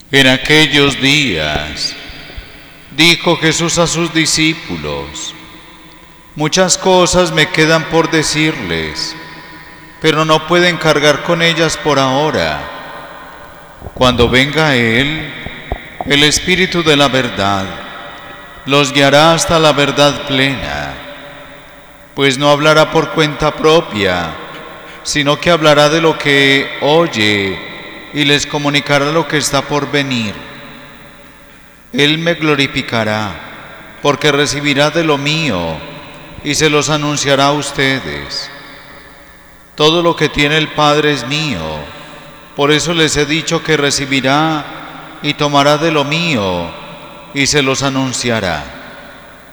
En aquellos días, dijo Jesús a sus discípulos: muchas cosas me quedan por decirles, pero no pueden cargar con ellas por ahora. Cuando venga Él, el Espíritu de la verdad, los guiará hasta la verdad plena, pues no hablará por cuenta propia, sino que hablará de lo que oye y les comunicará lo que está por venir. Él me glorificará, porque recibirá de lo mío y se los anunciará a ustedes. Todo lo que tiene el Padre es mío, por eso les he dicho que recibirá y tomará de lo mío y se los anunciará.